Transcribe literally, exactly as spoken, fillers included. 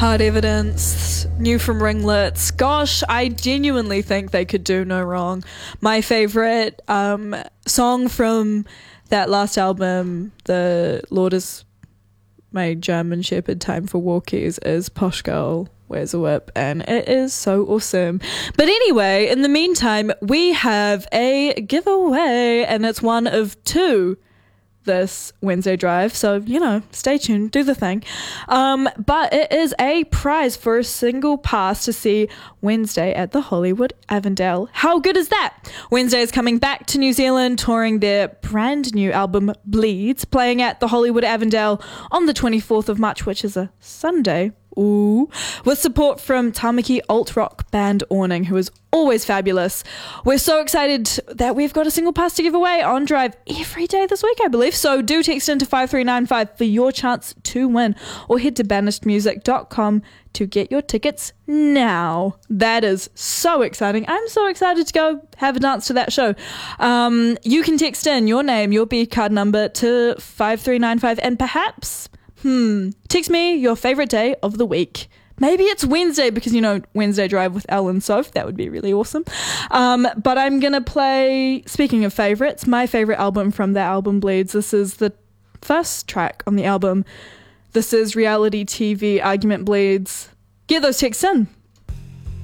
Hard Evidence, new from Ringlets. Gosh, I genuinely think they could do no wrong. My favorite um, song from that last album, The Lord Is My German Shepherd, Time for Walkies, is Posh Girl Wears a Whip, and it is so awesome. But anyway, in the meantime, we have a giveaway, and it's one of two this Wednesday drive, so you know, stay tuned, do the thing. Um but it is a prize for a single pass to see Wednesday at the Hollywood Avondale. How good is that? Wednesday is coming back to New Zealand, touring their brand new album Bleeds, playing at the Hollywood Avondale on the twenty-fourth of March, which is a Sunday. Ooh, with support from Tamaki alt rock band Awning, who is always fabulous. We're so excited that we've got a single pass to give away on Drive every day this week, I believe. So do text into five three nine five for your chance to win, or head to banished music dot com to get your tickets now. That is so exciting. I'm so excited to go have a dance to that show. Um, you can text in your name, your B card number to five three nine five, and perhaps Hmm. text me your favourite day of the week. Maybe it's Wednesday, because, you know, Wednesday Drive with Elle and Soph. That would be really awesome. Um, but I'm going to play, speaking of favourites, my favourite album from that album, Bleeds. This is the first track on the album. This is reality T V Argument Bleeds. Get those texts in.